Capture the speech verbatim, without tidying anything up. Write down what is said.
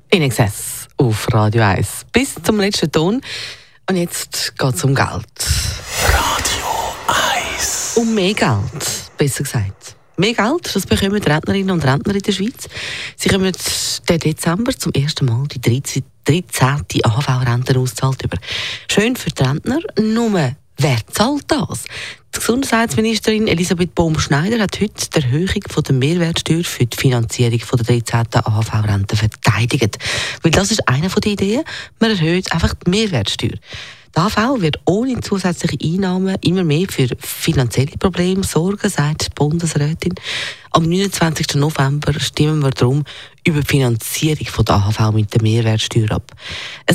In Excess auf Radio eins. Bis zum letzten Ton. Und jetzt geht es um Geld. Radio eins. Um mehr Geld, besser gesagt. Mehr Geld, das bekommen die Rentnerinnen und Rentner in der Schweiz. Sie kommen den Dezember zum ersten Mal die dreizehnte A V Rente ausgezahlt über. Schön für die Rentner, nur wer zahlt das? Die Gesundheitsministerin Elisabeth Baum-Schneider hat heute die Erhöhung von der Mehrwertsteuer für die Finanzierung der dreizehnten A V Rente verteidigt. Weil das ist eine der Ideen, man erhöht einfach die Mehrwertsteuer. Die A V wird ohne zusätzliche Einnahmen immer mehr für finanzielle Probleme sorgen, sagt die Bundesrätin. Am neunundzwanzigsten November stimmen wir darum über die Finanzierung der A V mit der Mehrwertsteuer ab.